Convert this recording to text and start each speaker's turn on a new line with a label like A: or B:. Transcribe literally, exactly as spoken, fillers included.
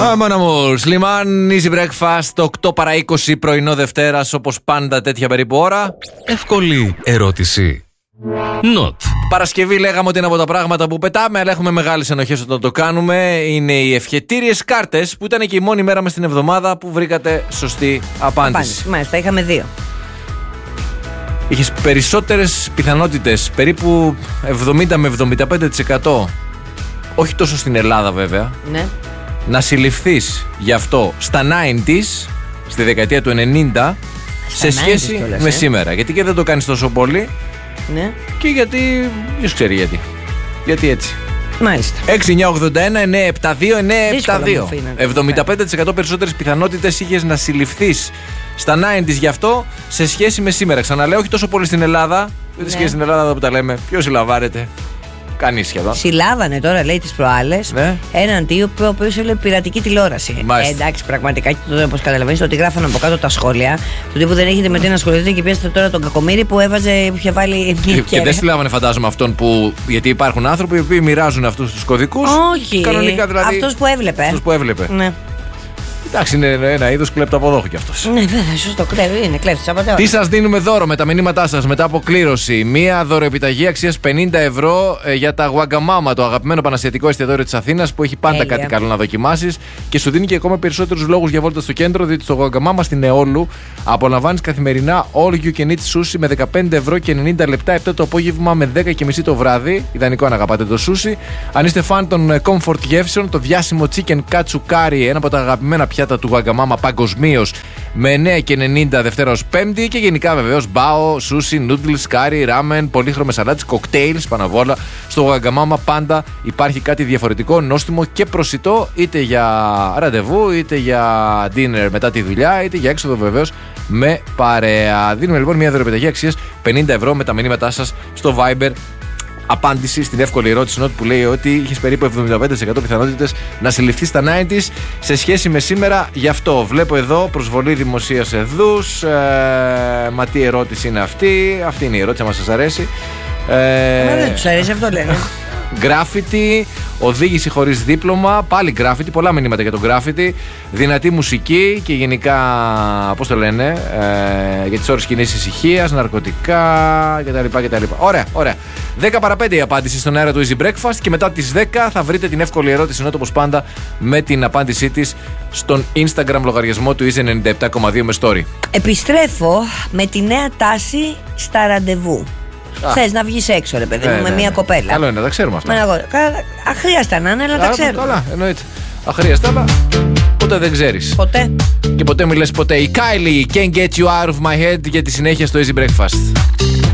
A: Αμάνα μου, Σλιμάν, easy breakfast, οκτώ παρά είκοσι πρωινό Δευτέρας, όπως πάντα τέτοια περίπου ώρα.
B: Εύκολη ερώτηση. Not.
A: Παρασκευή λέγαμε ότι είναι από τα πράγματα που πετάμε, αλλά έχουμε μεγάλες ενοχές όταν το κάνουμε. Είναι οι ευχετήριες κάρτες, που ήταν και η μόνη μέρα μες στην εβδομάδα που βρήκατε σωστή απάντηση.
C: Απάντηση. Μάλιστα, είχαμε δύο.
A: Είχες περισσότερες πιθανότητες, περίπου εβδομήντα με εβδομήντα πέντε τοις εκατό, όχι τόσο στην Ελλάδα βέβαια,
C: Ναι.
A: να συλληφθείς γι' αυτό στα ενενήντα, στη δεκαετία του ενενήντα,
C: Στα
A: σε σχέση
C: ενενήντα κιόλας,
A: με
C: ε.
A: σήμερα. Γιατί και δεν το κάνεις τόσο πολύ
C: Ναι.
A: και γιατί, ποιος ξέρει γιατί. Γιατί έτσι.
C: Μάλιστα.
A: έξι εννιά ογδόντα ένα εννιά επτά δύο εννιά επτά δύο.
C: Δύσκολο μου φαίνεται.
A: εβδομήντα πέντε τοις εκατό περισσότερες πιθανότητες είχες να συλληφθείς στα ενενήντα γι' αυτό σε σχέση με σήμερα. Ξαναλέω, όχι τόσο πολύ στην Ελλάδα. Δεν
C: Ναι.
A: σχέση στην Ελλάδα εδώ που τα λέμε. Ποιος συλλαμβάνεται? Κανείς σχεδόν.
C: Συλλάβανε τώρα, λέει, τις προάλλες
A: Ναι.
C: έναν τύπο ο οποίος έλεγε πειρατική τηλεόραση. Ε, εντάξει, πραγματικά και τότε, όπως καταλαβαίνεις, ότι γράφανε από κάτω τα σχόλια. Του τύπου δεν έχετε με τι να ασχοληθείτε και πιάσετε τώρα τον Κακομοίρη που έβαζε, που είχε βάλει μια
A: Και, και
C: κέρια.
A: δεν συλλάβανε, φαντάζομαι, αυτόν που. Γιατί υπάρχουν άνθρωποι οι οποίοι μοιράζουν αυτούς τους κωδικούς.
C: Όχι.
A: Κανονικά δηλαδή.
C: Αυτός που έβλεπε.
A: Αυτός που έβλεπε.
C: Ναι.
A: Εντάξει, είναι ένα είδος κλεπταποδόχου κι αυτός.
C: Ναι, βέβαια, σωστό. Κλέβει, είναι κλέφτης από τα
A: Τι σας δίνουμε δώρο με τα μηνύματά σας μετά από κλήρωση? Μία δωροεπιταγή αξίας πενήντα ευρώ ε, για τα Wagamama, το αγαπημένο πανασιατικό εστιατόριο της Αθήνας, που έχει πάντα
C: Τέλεια.
A: κάτι καλό να δοκιμάσεις και σου δίνει και ακόμα περισσότερους λόγους για βόλτα στο κέντρο, διότι στο Wagamama στην Εόλου απολαμβάνεις καθημερινά all you can eat sushi με δεκαπέντε ευρώ και ενενήντα λεπτά, επτά το απόγευμα με δέκα και μισή το βράδυ. Ιδανικό αν αγαπάτε το sushi. Αν είστε φαν των ε, comfort γεύσεων, το διάσημο chicken katsu curry, ένα από τα αγαπημένα πιάτα του Wagamama παγκοσμίως, με εννιά και ενενήντα Δευτέρα ως Πέμπτη, και γενικά βεβαίως μπάο, σούσι, νούντλς, κάρι, ράμεν, πολύχρωμες σαλάτες, κοκτέιλς, πάνω απ' όλα. Στο Wagamama πάντα υπάρχει κάτι διαφορετικό, νόστιμο και προσιτό, είτε για ραντεβού, είτε για dinner μετά τη δουλειά, είτε για έξοδο βεβαίως με παρέα. Δίνουμε λοιπόν μια δωρεπιταγή αξίας πενήντα ευρώ με τα μηνύματά σας στο Viber. Απάντηση στην εύκολη ερώτηση Note που λέει ότι είχες περίπου εβδομήντα πέντε τοις εκατό πιθανότητες να συλληφθείς στα ενενήντα σε σχέση με σήμερα. Γι' αυτό βλέπω εδώ προσβολή δημοσίας εδούς. Ε, μα τι ερώτηση είναι αυτή? Αυτή είναι η ερώτηση, αν σας αρέσει. Ε,
C: Μα δεν τους αρέσει, αυτό λένε.
A: Γκράφιτι, οδήγηση χωρίς δίπλωμα, πάλι γκράφιτι, πολλά μηνύματα για το γκράφιτι, δυνατή μουσική και γενικά, πώς το λένε, ε, για τις ώρες κοινής ησυχίας, ναρκωτικά κτλ. κτλ. Ωραία, ωραία. δέκα παρά πέντε η απάντηση στον αέρα του Easy Breakfast και μετά τις δέκα θα βρείτε την εύκολη ερώτηση Note, όπως πάντα, με την απάντησή της στον Instagram λογαριασμό του Easy ενενήντα επτά κόμμα δύο με story.
C: Επιστρέφω με τη νέα τάση στα ραντεβού. Θες να βγεις έξω, ρε παιδί μου,
A: Ναι,
C: με
A: ναι,
C: μια
A: ναι.
C: κοπέλα.
A: Καλό είναι, τα ξέρουμε αυτά.
C: Με ένα αγόρι. Κα- Αχρίαστα να είναι, αλλά τα
A: Άρα,
C: ξέρουμε.
A: καλά, εννοείται. Αχρίαστα, αλλά ποτέ δεν ξέρεις.
C: Ποτέ.
A: Και ποτέ μη λες ποτέ. Η Kylie, Can't Get You Out of My Head, για τη συνέχεια στο Easy Breakfast.